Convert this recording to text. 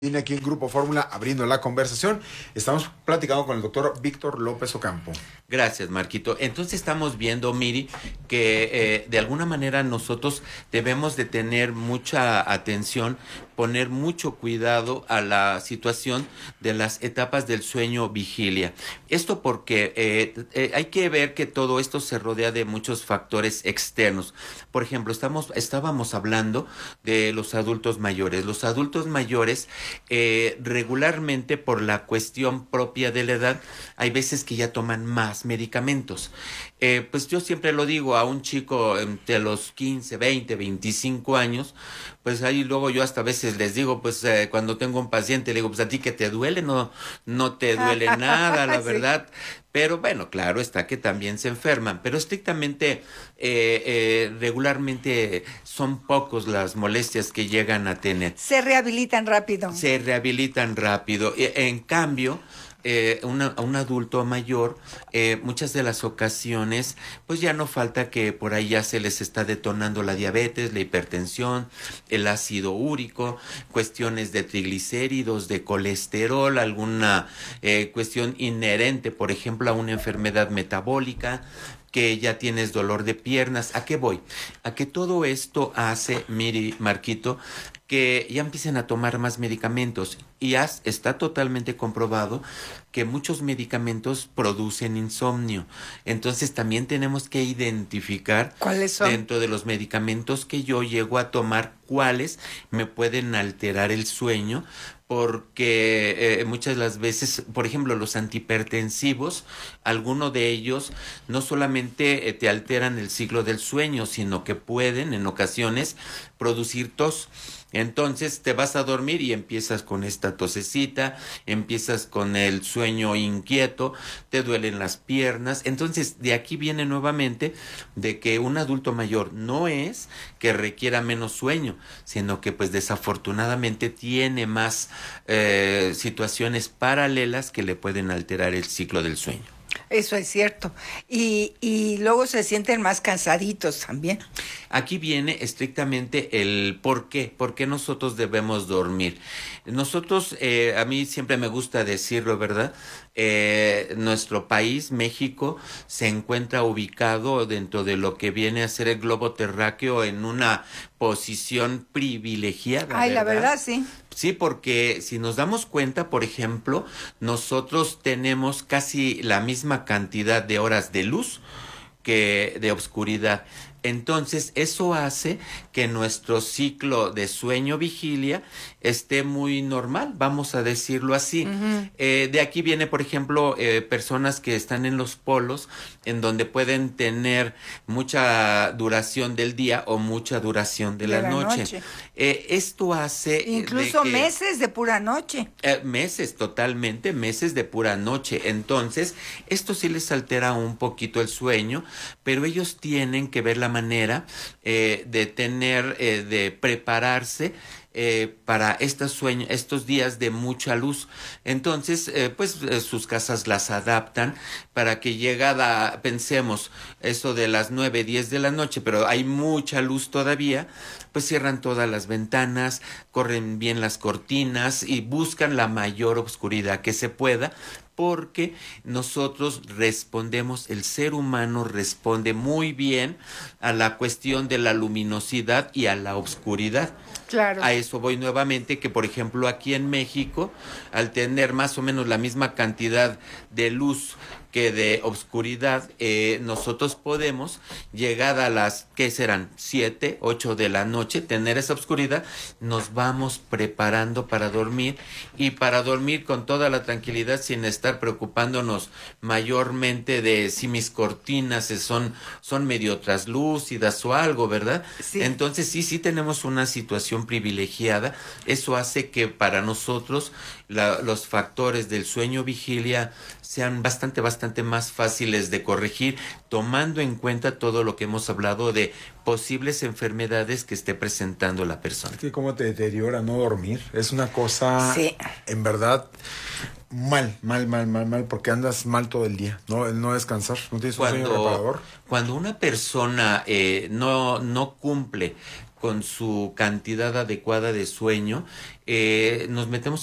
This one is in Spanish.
Viene aquí en Grupo Fórmula abriendo la conversación. Estamos platicando con el doctor Víctor López Ocampo. Gracias, Marquito. Entonces estamos viendo, Miri, que de alguna manera nosotros debemos de tener mucha atención, poner mucho cuidado a la situación de las etapas del sueño vigilia. Esto porque hay que ver que todo esto se rodea de muchos factores externos. Por ejemplo, estábamos hablando de los adultos mayores. Los adultos mayores regularmente, por la cuestión propia de la edad, hay veces que ya toman más medicamentos. Pues yo siempre lo digo a un chico entre los 15, 20, 25 años, pues ahí luego yo hasta a veces les digo, pues cuando tengo un paciente, le digo, pues a ti que te duele, no te duele nada, la verdad. Pero bueno, claro está que también se enferman, pero estrictamente, regularmente son pocos las molestias que llegan a tener. Se rehabilitan rápido. Se rehabilitan rápido. En cambio, un adulto mayor, muchas de las ocasiones, pues ya no falta que por ahí ya se les está detonando la diabetes, la hipertensión, el ácido úrico, cuestiones de triglicéridos, de colesterol, alguna cuestión inherente, por ejemplo, a una enfermedad metabólica, que ya tienes dolor de piernas. ¿A qué voy? A que todo esto hace, Miri, Marquito, que ya empiecen a tomar más medicamentos. Y está totalmente comprobado que muchos medicamentos producen insomnio. Entonces también tenemos que identificar ¿cuáles son? Dentro de los medicamentos que yo llego a tomar, cuáles me pueden alterar el sueño, porque muchas de las veces, por ejemplo, los antihipertensivos, algunos de ellos no solamente te alteran el ciclo del sueño, sino que pueden en ocasiones producir tos. Entonces te vas a dormir y empiezas con esta tosecita, empiezas con el sueño inquieto, te duelen las piernas. Entonces de aquí viene nuevamente de que un adulto mayor no es que requiera menos sueño, sino que pues desafortunadamente tiene más situaciones paralelas que le pueden alterar el ciclo del sueño. Eso es cierto. Y luego se sienten más cansaditos también. Aquí viene estrictamente el por qué nosotros debemos dormir. Nosotros, a mí siempre me gusta decirlo, ¿verdad? Nuestro país, México, se encuentra ubicado dentro de lo que viene a ser el globo terráqueo en una posición privilegiada. Ay, ¿verdad? la verdad, sí. Sí, porque si nos damos cuenta, por ejemplo, nosotros tenemos casi la misma cantidad de horas de luz que de obscuridad. Entonces, eso hace que nuestro ciclo de sueño-vigilia esté muy normal, vamos a decirlo así. Uh-huh. De aquí viene, por ejemplo, personas que están en los polos, en donde pueden tener mucha duración del día o mucha duración de la noche. Esto hace... incluso meses de pura noche. Meses, totalmente, meses de pura noche. Entonces, esto sí les altera un poquito el sueño, pero ellos tienen que ver la manera de tener, de prepararse para estos días de mucha luz. Entonces, sus casas las adaptan para que llegada, pensemos, eso de las 9, 10 de la noche, pero hay mucha luz todavía, pues cierran todas las ventanas, corren bien las cortinas y buscan la mayor oscuridad que se pueda, porque nosotros respondemos, el ser humano responde muy bien a la cuestión de la luminosidad y a la oscuridad. Claro. A eso voy nuevamente, que por ejemplo aquí en México, al tener más o menos la misma cantidad de luz que de obscuridad, nosotros podemos, llegada a las, ¿qué serán? 7, 8 de la noche, tener esa obscuridad, nos vamos preparando para dormir, y para dormir con toda la tranquilidad, sin estar preocupándonos mayormente de si mis cortinas son medio traslúcidas o algo, ¿verdad? Sí. Entonces sí tenemos una situación privilegiada. Eso hace que para nosotros los factores del sueño vigilia sean bastante más fáciles de corregir, tomando en cuenta todo lo que hemos hablado de posibles enfermedades que esté presentando la persona. Es que cómo te deteriora no dormir. Es una cosa, sí, en verdad, mal, porque andas mal todo el día. No descansar, no tienes un sueño reparador. Cuando una persona no cumple con su cantidad adecuada de sueño, nos metemos